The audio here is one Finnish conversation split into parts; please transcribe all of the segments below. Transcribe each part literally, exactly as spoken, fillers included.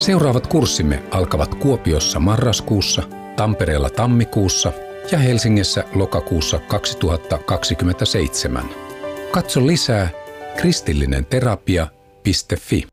Seuraavat kurssimme alkavat Kuopiossa marraskuussa, Tampereella tammikuussa ja Helsingissä lokakuussa kaksituhattakaksikymmentäseitsemän. Katso lisää kristillinenterapia piste fi.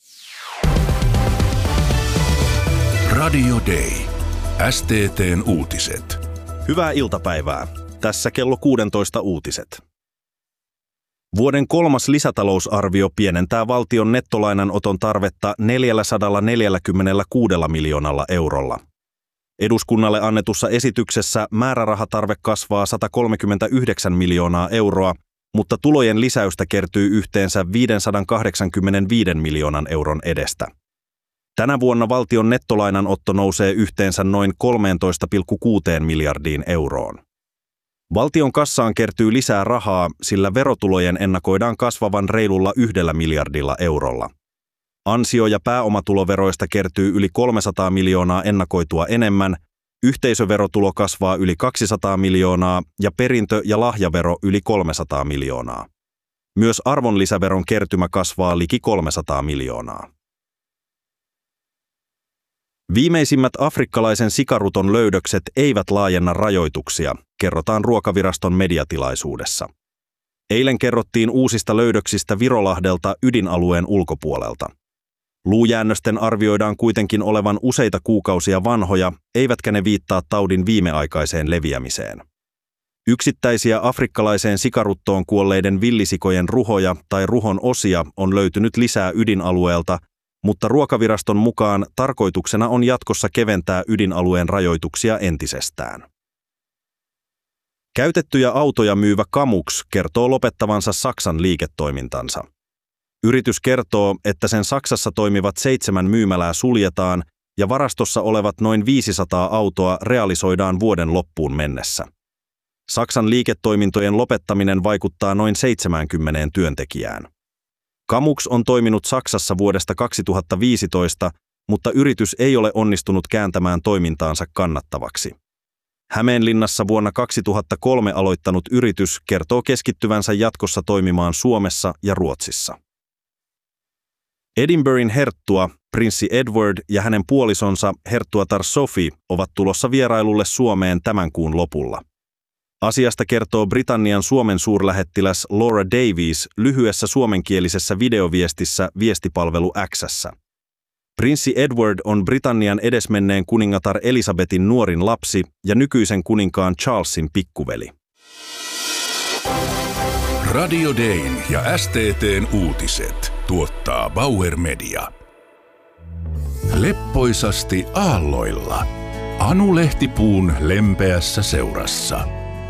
Radio Day. S T T:n uutiset. Hyvää iltapäivää. Tässä kello kuusitoista uutiset. Vuoden kolmas lisätalousarvio pienentää valtion nettolainanoton tarvetta neljäsataaneljäkymmentäkuusi miljoonalla eurolla. Eduskunnalle annetussa esityksessä määrärahatarve kasvaa sata kolmekymmentäyhdeksän miljoonaa euroa, mutta tulojen lisäystä kertyy yhteensä viisisataakahdeksankymmentäviisi miljoonan euron edestä. Tänä vuonna valtion nettolainanotto nousee yhteensä noin kolmetoista pilkku kuusi miljardiin euroon. Valtion kassaan kertyy lisää rahaa, sillä verotulojen ennakoidaan kasvavan reilulla yhdellä miljardilla eurolla. Ansio- ja pääomatuloveroista kertyy yli kolmesataa miljoonaa ennakoitua enemmän, yhteisöverotulo kasvaa yli kaksisataa miljoonaa ja perintö- ja lahjavero yli kolmesataa miljoonaa. Myös arvonlisäveron kertymä kasvaa liki kolmesataa miljoonaa. Viimeisimmät afrikkalaisen sikaruton löydökset eivät laajenna rajoituksia, kerrotaan Ruokaviraston mediatilaisuudessa. Eilen kerrottiin uusista löydöksistä Virolahdelta ydinalueen ulkopuolelta. Luujäännösten arvioidaan kuitenkin olevan useita kuukausia vanhoja, eivätkä ne viittaa taudin viimeaikaiseen leviämiseen. Yksittäisiä afrikkalaiseen sikaruttoon kuolleiden villisikojen ruhoja tai ruhon osia on löytynyt lisää ydinalueelta, mutta Ruokaviraston mukaan tarkoituksena on jatkossa keventää ydinalueen rajoituksia entisestään. Käytettyjä autoja myyvä Kamux kertoo lopettavansa Saksan liiketoimintansa. Yritys kertoo, että sen Saksassa toimivat seitsemän myymälää suljetaan ja varastossa olevat noin viisisataa autoa realisoidaan vuoden loppuun mennessä. Saksan liiketoimintojen lopettaminen vaikuttaa noin seitsemänkymmentä työntekijään. Kamux on toiminut Saksassa vuodesta kaksituhattaviisitoista, mutta yritys ei ole onnistunut kääntämään toimintaansa kannattavaksi. Hämeenlinnassa vuonna kaksituhattakolme aloittanut yritys kertoo keskittyvänsä jatkossa toimimaan Suomessa ja Ruotsissa. Edinburghin herttua, prinssi Edward ja hänen puolisonsa herttuatar Sophie ovat tulossa vierailulle Suomeen tämän kuun lopulla. Asiasta kertoo Britannian Suomen suurlähettiläs Laura Davies lyhyessä suomenkielisessä videoviestissä viestipalvelu X:ssä. Prinssi Edward on Britannian edesmenneen kuningatar Elisabetin nuorin lapsi ja nykyisen kuninkaan Charlesin pikkuveli. Radio Dayn ja S T T:n uutiset tuottaa Bauer Media. Leppoisasti aalloilla. Anu Lehtipuun lempeässä seurassa.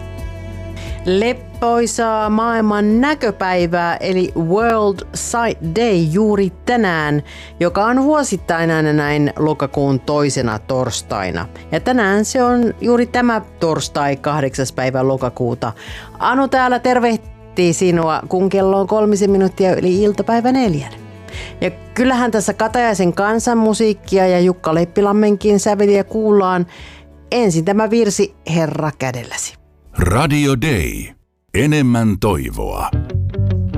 Leppoisaa maailman näköpäivää eli World Sight Day juuri tänään, joka on vuosittain aina näin lokakuun toisena torstaina. Ja tänään se on juuri tämä torstai kahdeksas päivä lokakuuta. Anu täällä tervehtii sinua, kun kello on kolmisen minuuttia yli iltapäivä neljän. Ja kyllähän tässä Katajaisen kansanmusiikkia ja Jukka Leppilammenkin säveliä kuullaan. Ensin tämä virsi Herra kädelläsi. Radio Day. Enemmän toivoa.